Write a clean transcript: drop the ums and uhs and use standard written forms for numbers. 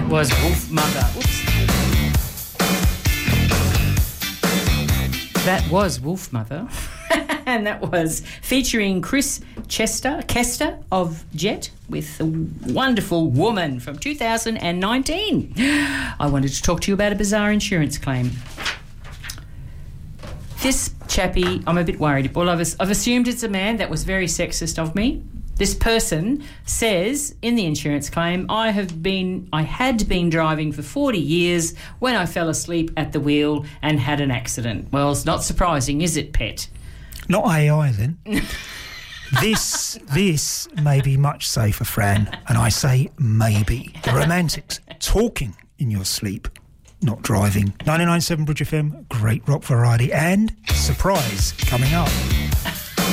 That was Wolf Mother. Oops. That was Wolf Mother. And that was featuring Chris Kester of Jet with a wonderful Woman from 2019. I wanted to talk to you about a bizarre insurance claim. This chappie, I'm a bit worried. Well, I've assumed it's a man. That was very sexist of me. This person says in the insurance claim, I had been driving for 40 years when I fell asleep at the wheel and had an accident. Well, it's not surprising, is it, Pet? Not AI, then. This may be much safer, Fran, and I say maybe. The Romantics, talking in your sleep, not driving. 99.7 Bridge FM, great rock variety, and surprise coming up.